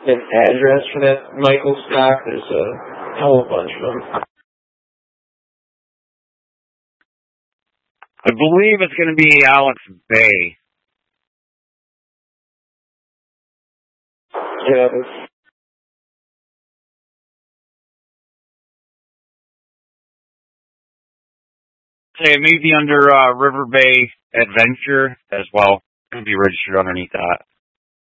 an address for that Michael stock? There's a hell of a bunch of them. I believe it's going to be Alex Bay. Yeah. It may be under River Bay Adventure as well. It could be registered underneath that.